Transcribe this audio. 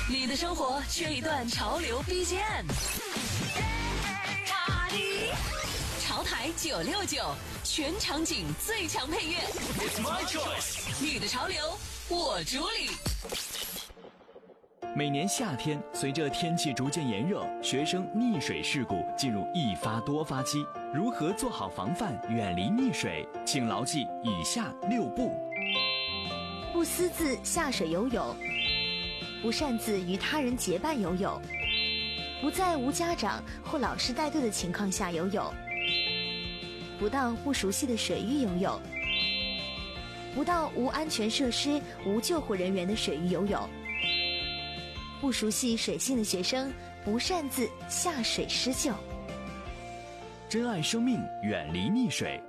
你的生活缺一段潮流 BGM。潮台969，全场景最强配乐。 It's my choice。 你的潮流，我主理。 每年夏天，随着天气逐渐炎热，学生溺水事故进入一发多发期。如何做好防范，远离溺水？请牢记以下6不： 不私自下水游泳，不擅自与他人结伴游泳，不在无家长或老师带队的情况下游泳，不到不熟悉的水域游泳，不到无安全设施、无救护人员的水域游泳。不熟悉水性的学生不擅自下水施救。 珍爱生命，远离溺水。